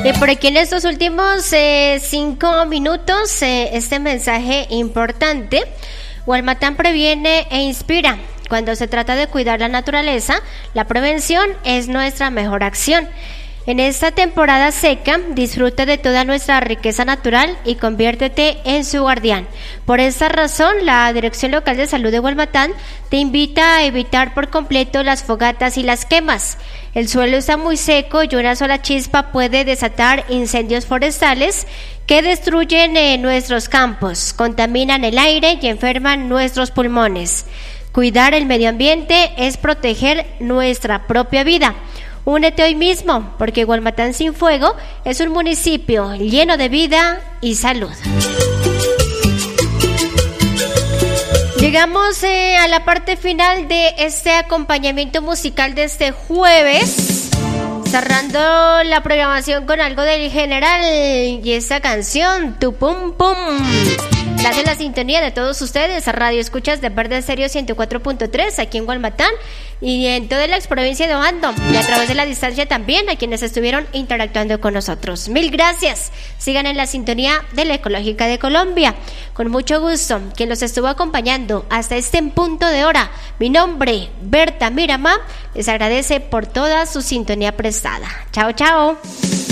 Y por aquí en estos últimos 5 minutos, este mensaje importante. Gualmatán previene e inspira. Cuando se trata de cuidar la naturaleza, la prevención es nuestra mejor acción. En esta temporada seca, disfruta de toda nuestra riqueza natural y conviértete en su guardián. Por esta razón, la Dirección Local de Salud de Gualmatán te invita a evitar por completo las fogatas y las quemas. El suelo está muy seco y una sola chispa puede desatar incendios forestales que destruyen nuestros campos, contaminan el aire y enferman nuestros pulmones. Cuidar el medio ambiente es proteger nuestra propia vida. Únete hoy mismo, porque Gualmatán Sin Fuego es un municipio lleno de vida y salud. Llegamos a la parte final de este acompañamiento musical de este jueves, cerrando la programación con algo del general y esta canción, Tu Pum Pum. Gracias a la sintonía de todos ustedes, a Radio Escuchas de Verde Estéreo 104.3 aquí en Gualmatán y en toda la exprovincia de Obando y a través de la distancia también a quienes estuvieron interactuando con nosotros. Mil gracias. Sigan en la sintonía de la Ecológica de Colombia. Con mucho gusto, quien los estuvo acompañando hasta este punto de hora. Mi nombre, Berta Miramá, les agradece por toda su sintonía prestada. Chao, chao.